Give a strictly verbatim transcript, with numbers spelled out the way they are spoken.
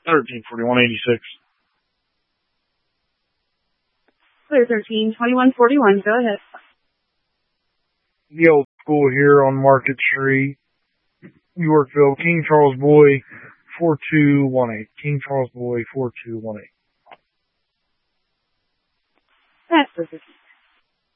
thirteen forty-one eighty-six. Clear thirteen twenty-one forty-one. Go ahead. The old school here on Market Street, Yorkville. King Charles Boy, four two one eight. King Charles Boy, four two one eight. That's perfect.